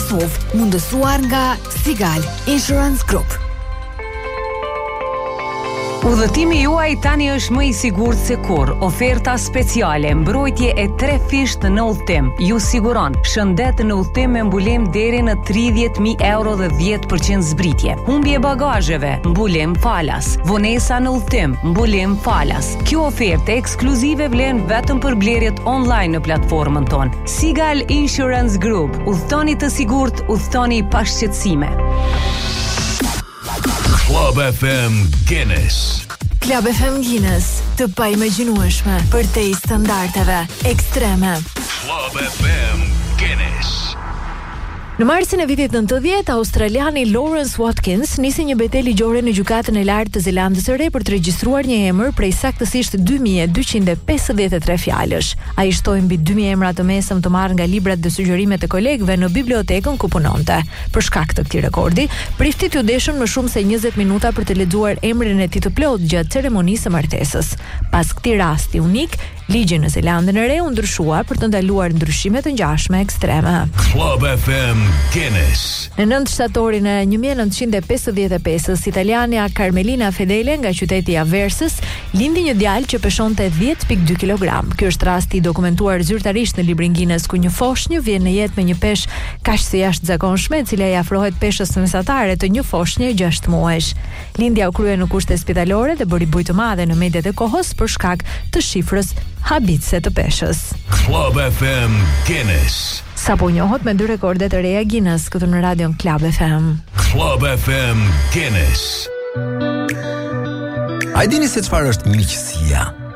SUV, mundësuar nga Sigal Insurance Group. Udhëtimi juaj tani është më i sigurt se kur. Oferta speciale, mbrojtje e 3 fisht në udhëtim. Ju siguron shëndet në udhëtim me mbulem deri në 30.000 euro dhe 10% zbritje. Humbje bagazheve, mbulem falas. Vonesa në udhëtim, mbulem falas. Kjo ofertë ekskluzive vlen vetëm për blerjet online në platformën tonë. Sigal Insurance Group. Udhëtoni të sigurt, udhëtoni pa shqetësime. Club FM Guinness. Club FM Guinness, të paimagjinueshme për te i standardeve ekstreme. Club FM Guinness. Në marsin e vitit 90, australiani Lawrence Watkins nisi një betejë ligjore në gjykatën e lartë të Zelandës së Re për të regjistruar një emër prej saktësisht 2253 fjalësh. Ai shtoi mbi 2000 emra të mesëm të marrë nga librat dhe sugjerimet e kolegëve në bibliotekën ku punonte. Për shkak të këtij rekordi, priftit u deshën më shumë se 20 minuta për të lexuar emrin e tij të plotë gjatë ceremonisë së martesës. Pas këtij rasti unik, ligji në Zelandën e Re u ndryshua për të ndaluar ndryshime të ngjashme ekstreme. Club FM Guinness. Në 9 shtatorin e 1955-s, italiania Carmelina Fedele nga qyteti i Averses lindi një djalë që peshonte 10.2 kg. Ky është rasti i dokumentuar zyrtarisht në librin Guinness ku një foshnjë vjen në jetë me një peshë kaq të jashtëzakonshme, e cila i afrohet peshës mesatare të një foshnje 6 muajsh. Lindja u krye në kushte spitalore dhe bëri bujë të madhe në mediat e kohës për shkak të shifrës habitse të peshës. Club FM Guinness. Sapo njohët me 2 rekorde të reja Guinness këtu në radion Club FM. Club FM Guinness. A dini se çfarë është miqësia?